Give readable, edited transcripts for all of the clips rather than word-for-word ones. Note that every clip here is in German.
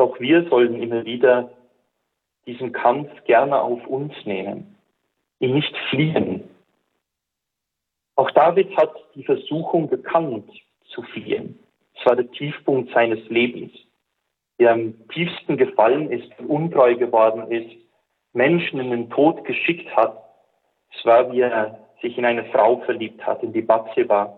Doch wir sollen immer wieder diesen Kampf gerne auf uns nehmen, ihn nicht fliehen. Auch David hat die Versuchung gekannt, zu fliehen. Es war der Tiefpunkt seines Lebens, der am tiefsten gefallen ist, untreu geworden ist, Menschen in den Tod geschickt hat. Es war, wie er sich in eine Frau verliebt hat, in die Bathseba.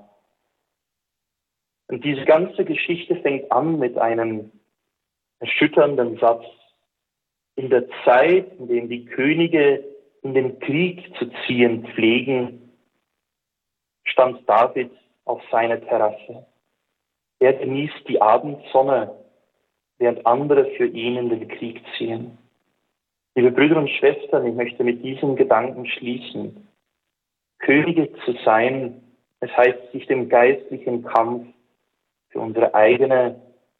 Und diese ganze Geschichte fängt an mit einem erschütternden Satz. In der Zeit, in der die Könige in den Krieg zu ziehen pflegen, stand David auf seiner Terrasse. Er genießt die Abendsonne, während andere für ihn in den Krieg ziehen. Liebe Brüder und Schwestern, ich möchte mit diesem Gedanken schließen. Könige zu sein, es heißt, sich dem geistlichen Kampf für unsere eigene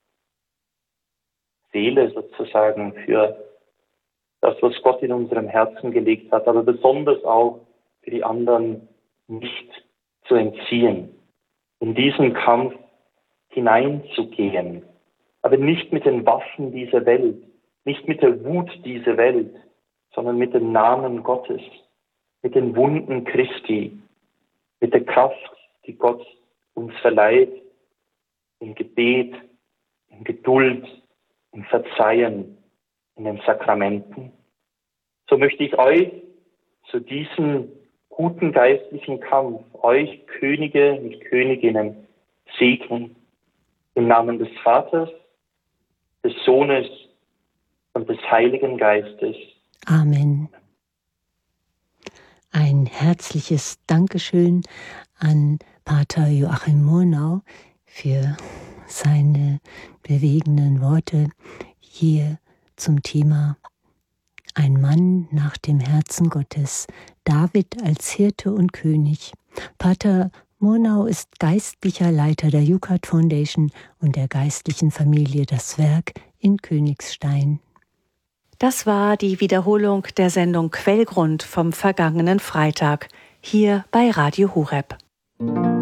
Seele sozusagen, für das, was Gott in unserem Herzen gelegt hat, aber besonders auch für die anderen nicht zu entziehen. In diesen Kampf hineinzugehen, aber nicht mit den Waffen dieser Welt, nicht mit der Wut dieser Welt, sondern mit dem Namen Gottes, mit den Wunden Christi, mit der Kraft, die Gott uns verleiht, im Gebet, in Geduld, im Verzeihen, in den Sakramenten. So möchte ich euch zu diesem guten geistlichen Kampf, euch Könige und Königinnen, segnen. Im Namen des Vaters, des Sohnes und des Heiligen Geistes. Amen. Ein herzliches Dankeschön an Pater Joachim Murnau für seine bewegenden Worte hier zum Thema Ein Mann nach dem Herzen Gottes, David als Hirte und König. Pater Murnau ist geistlicher Leiter der Jukat Foundation und der geistlichen Familie Das Werk in Königstein. Das war die Wiederholung der Sendung Quellgrund vom vergangenen Freitag, hier bei Radio Horeb.